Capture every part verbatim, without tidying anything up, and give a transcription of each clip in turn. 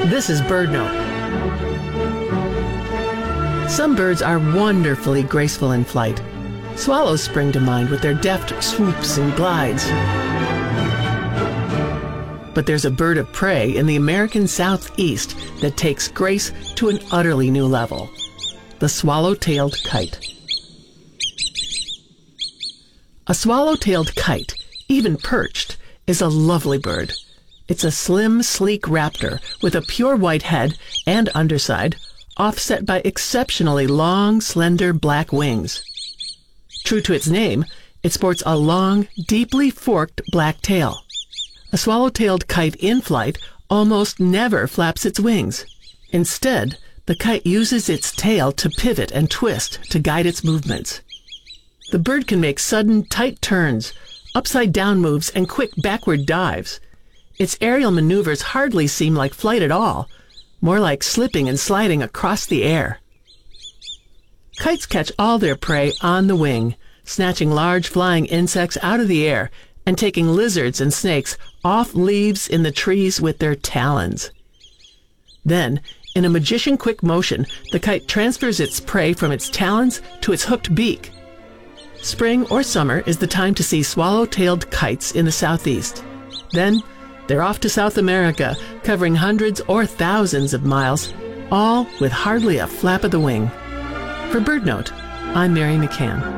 This is BirdNote. Some birds are wonderfully graceful in flight. Swallows spring to mind with their deft swoops and glides. But there's a bird of prey in the American Southeast that takes grace to an utterly new level: the swallow-tailed kite. A swallow-tailed kite, even perched, is a lovely bird. It's a slim, sleek raptor with a pure white head and underside, offset by exceptionally long, slender black wings. True to its name, it sports a long, deeply forked black tail. A swallow-tailed kite in flight almost never flaps its wings. Instead, the kite uses its tail to pivot and twist to guide its movements. The bird can make sudden, tight turns, upside-down moves, and quick backward dives. Its aerial maneuvers hardly seem like flight at all, more like slipping and sliding across the air. Kites catch all their prey on the wing, snatching large flying insects out of the air and taking lizards and snakes off leaves in the trees with their talons. Then, in a magician-quick motion, the kite transfers its prey from its talons to its hooked beak. Spring or summer is the time to see swallow-tailed kites in the Southeast. Then, they're off to South America, covering hundreds or thousands of miles, all with hardly a flap of the wing. For BirdNote, I'm Mary McCann.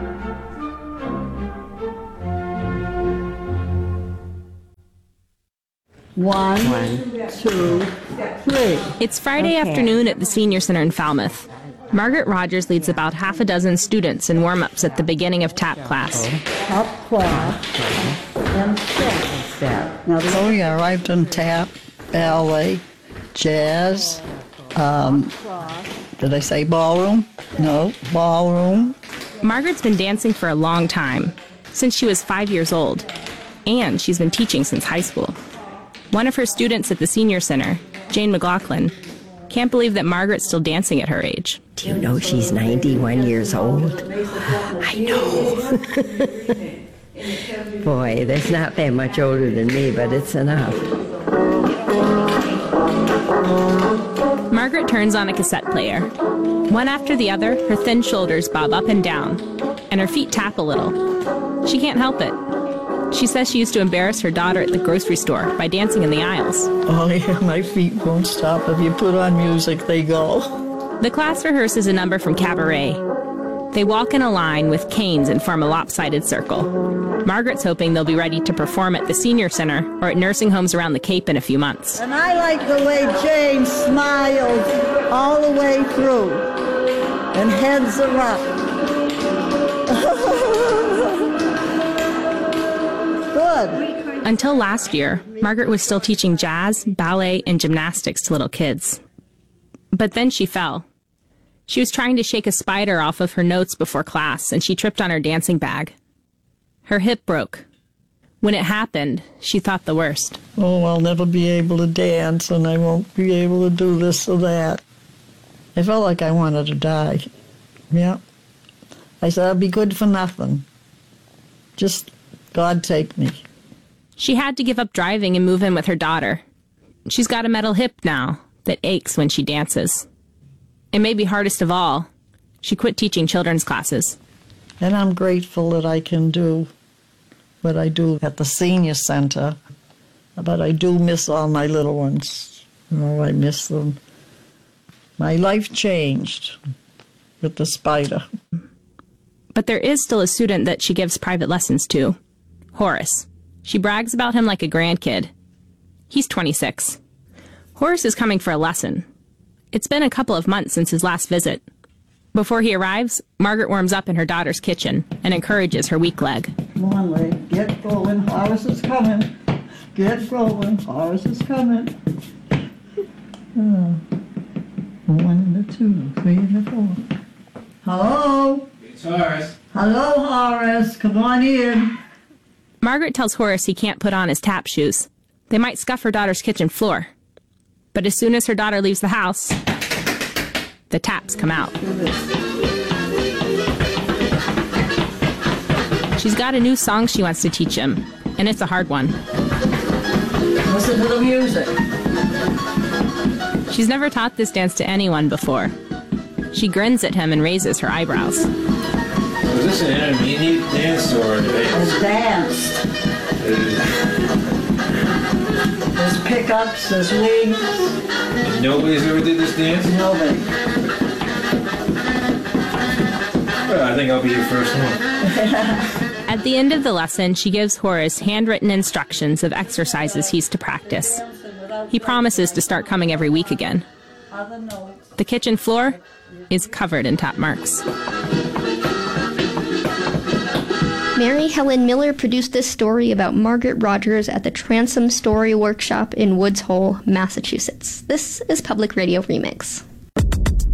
One, One, two, three. It's Friday okay. afternoon at the Senior Center in Falmouth. Margaret Rogers leads about half a dozen students in warm-ups at the beginning of tap class. Up, class, and step. Now, so we arrived on tap, ballet, jazz, um, did I say ballroom? No, ballroom. Margaret's been dancing for a long time, since she was five years old, and she's been teaching since high school. One of her students at the Senior Center, Jane McLaughlin, can't believe that Margaret's still dancing at her age. Do you know she's ninety-one years old? I know. Boy, that's not that much older than me, but it's enough. Margaret turns on a cassette player. One after the other, her thin shoulders bob up and down, and her feet tap a little. She can't help it. She says she used to embarrass her daughter at the grocery store by dancing in the aisles. Oh yeah, my feet won't stop. If you put on music, they go. The class rehearses a number from Cabaret. They walk in a line with canes and form a lopsided circle. Margaret's hoping they'll be ready to perform at the Senior Center or at nursing homes around the Cape in a few months. And I like the way Jane smiles all the way through and heads are up. Good. Until last year, Margaret was still teaching jazz, ballet, and gymnastics to little kids. But then she fell. She was trying to shake a spider off of her notes before class, and she tripped on her dancing bag. Her hip broke. When it happened, she thought the worst. Oh, I'll never be able to dance, and I won't be able to do this or that. I felt like I wanted to die. Yeah. I said, I'll be good for nothing. Just God take me. She had to give up driving and move in with her daughter. She's got a metal hip now that aches when she dances. And maybe hardest of all, she quit teaching children's classes. And I'm grateful that I can do what I do at the Senior Center. But I do miss all my little ones. Oh, I miss them. My life changed with the spider. But there is still a student that she gives private lessons to, Horace. She brags about him like a grandkid. He's twenty-six. Horace is coming for a lesson. It's been a couple of months since his last visit. Before he arrives, Margaret warms up in her daughter's kitchen and encourages her weak leg. Come on, Ray. Get going. Horace is coming. Get going. Horace is coming. Oh. One, the two, three, and the four. Hello? It's Horace. Hello, Horace. Come on in. Margaret tells Horace he can't put on his tap shoes. They might scuff her daughter's kitchen floor. But as soon as her daughter leaves the house, the taps come out. She's got a new song she wants to teach him, and it's a hard one. Listen to the music. She's never taught this dance to anyone before. She grins at him and raises her eyebrows. Was this an intermediate dance or an advanced? Advanced. There's pickups, there's wings. And nobody's ever did this dance? Nobody. Well, I think I'll be your first one. At the end of the lesson, she gives Horace handwritten instructions of exercises he's to practice. He promises to start coming every week again. The kitchen floor is covered in tap marks. Mary Helen Miller produced this story about Margaret Rogers at the Transom Story Workshop in Woods Hole, Massachusetts. This is Public Radio Remix.